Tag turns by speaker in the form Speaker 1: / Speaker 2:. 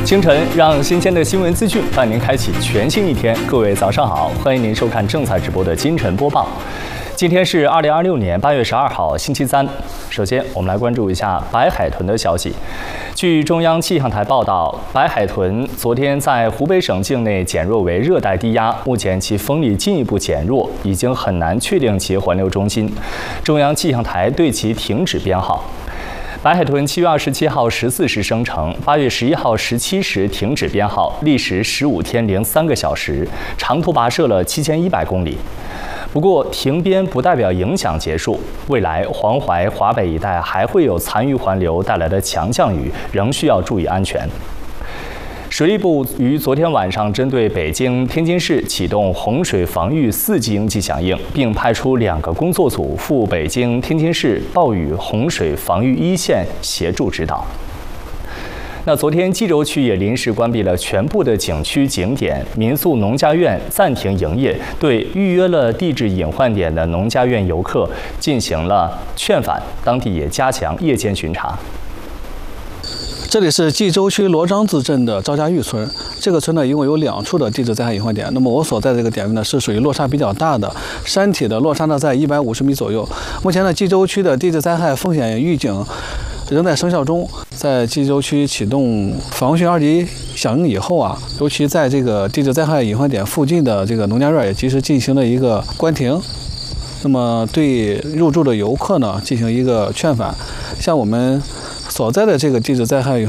Speaker 1: 清晨，让新鲜的新闻资讯伴您开启全新一天。各位早上好，欢迎您收看正在直播的今晨播报。今天是2026年8月12号，星期三。首先，我们来关注一下白海豚的消息。据中央气象台报道，白海豚昨天在湖北省境内减弱为热带低压，目前其风力进一步减弱，已经很难确定其环流中心。中央气象台对其停止编号。白海豚7月27号14时生成，8月11号17时停止编号，历时15天零3个小时，长途跋涉了7100公里。不过，停编不代表影响结束，未来黄淮、华北一带还会有残余环流带来的强降雨，仍需要注意安全。水利部于昨天晚上针对北京、天津市启动洪水防御4级应急响应，并派出2个工作组赴北京、天津市暴雨洪水防御一线协助指导。那昨天冀州区也临时关闭了全部的景区景点、民宿、农家院暂停营业，对预约了地质隐患点的农家院游客进行了劝返，当地也加强夜间巡查。
Speaker 2: 这里是冀州区罗庄子镇的赵家峪村，这个村呢一共有2处的地质灾害隐患点。那么我所在的这个点位呢是属于落差比较大的，山体的落差呢在150米左右。目前呢冀州区的地质灾害风险预警仍在生效中，在冀州区启动防汛2级响应以后啊，尤其在这个地质灾害隐患点附近的这个农家院也及时进行了一个关停。那么对入住的游客呢进行一个劝返，像我们所在的这个地质灾害